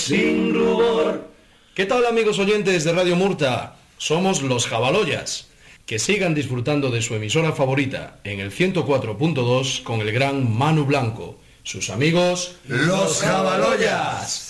Sin rubor. ¿Qué tal, amigos oyentes de Radio Murta? Somos los Jabaloyas. Que sigan disfrutando de su emisora favorita en el 104.2 con el gran Manu Blanco. Sus amigos, los Jabaloyas.